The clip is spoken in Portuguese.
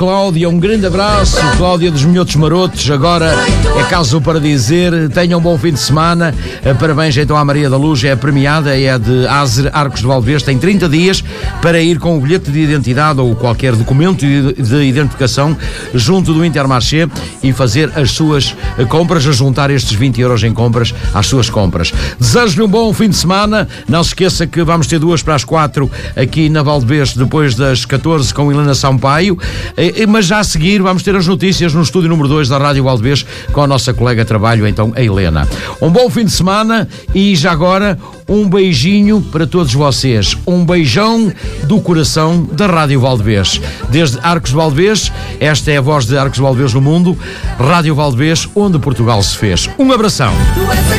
Cláudia, um grande abraço. Cláudia dos Minhotos Marotos, agora é caso para dizer, tenham um bom fim de semana. Parabéns então à Maria da Luz, é premiada, é de Azer, Arcos de Valdevez, tem 30 dias para ir com o bilhete de identidade ou qualquer documento de identificação junto do Intermarché e fazer as suas compras, a juntar estes 20 euros em compras às suas compras. Desejo-lhe um bom fim de semana, não se esqueça que vamos ter 3:45 aqui na Valdevez, depois das 14 com Helena Sampaio. Mas já a seguir vamos ter as notícias no estúdio número 2 da Rádio Valdevez com a nossa colega de trabalho, então, a Helena. Um bom fim de semana e já agora um beijinho para todos vocês. Um beijão do coração da Rádio Valdevez. Desde Arcos de Valdevez, esta é a voz de Arcos de Valdevez no mundo, Rádio Valdevez, onde Portugal se fez. Um abração.